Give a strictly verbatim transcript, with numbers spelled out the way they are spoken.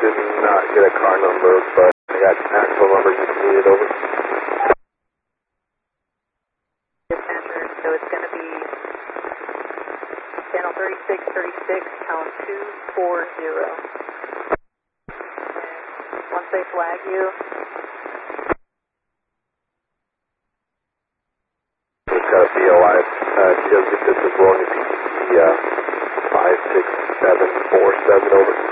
did not get a car number, but I got actual numbers if you need it over. Dispatcher, so it's going to be channel thirty-six thirty-six, count two four zero. Once they flag you, we've got a B O I, uh, this is William P C, uh, five six seven four seven over.